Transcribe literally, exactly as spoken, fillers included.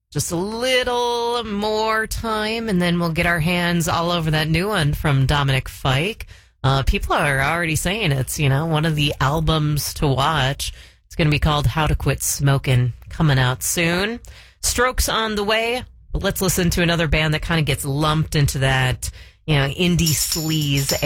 Just a little more time, and then we'll get our hands all over that new one from Dominic Fike. Uh, people are already saying it's, you know, one of the albums to watch. It's going to be called How to Quit Smoking, coming out soon. Strokes on the way, but let's listen to another band that kind of gets lumped into that, you know, indie sleaze